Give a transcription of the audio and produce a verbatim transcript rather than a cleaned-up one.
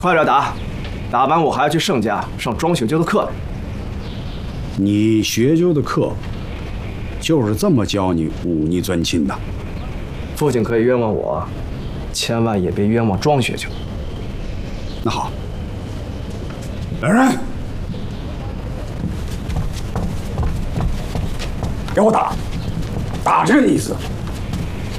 快点打，打完我还要去盛家上庄雪鸠的课呢。 你学究的课，就是这么教你忤逆尊亲的？ 父亲可以冤枉我，千万也别冤枉庄雪鸠。 那好，来人，给我打，打这个意思。